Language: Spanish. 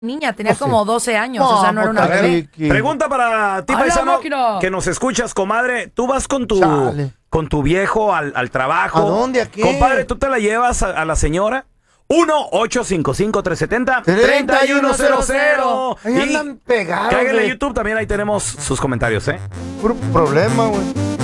niña, tenía como 12 años, o sea, no era una bebé. Pregunta para ti, paisano, que nos escuchas, comadre. Tú vas con tu viejo al trabajo. ¿A dónde? ¿A qué? Compadre, ¿tú te la llevas a la señora? 1-855-370-3100. Ahí andan pegados. Cáiganle a YouTube, también ahí tenemos sus comentarios, Puro problema, güey.